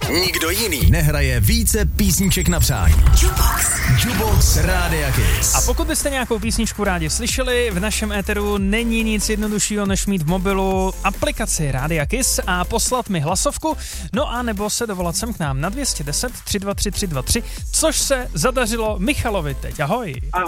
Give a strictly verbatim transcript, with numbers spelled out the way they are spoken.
Nikdo jiný nehraje více písniček na přání. Jukebox. Jukebox Rádia Kiss. A pokud byste nějakou písničku rádi slyšeli, v našem éteru není nic jednoduššího, než mít v mobilu aplikaci Rádia Kiss a poslat mi hlasovku, no a nebo se dovolat sem k nám na dvě deset tři dva tři tři dva tři, což se zadařilo Michalovi teď. Ahoj. Ahoj.